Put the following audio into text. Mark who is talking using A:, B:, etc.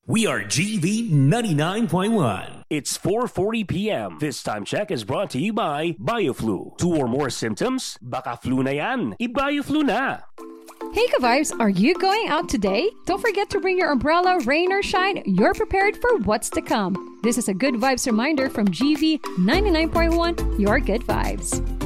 A: We are GV 99.1.
B: It's 4:40 p.m. This time check is brought to you by BioFlu. 2 or more symptoms? Baka flu na yan. I-BioFlu na.
C: Hey Ka-Vibes, are you going out today? Don't forget to bring your umbrella, rain or shine. You're prepared for what's to come. This is a Good Vibes reminder from GV 99.1, your Good Vibes.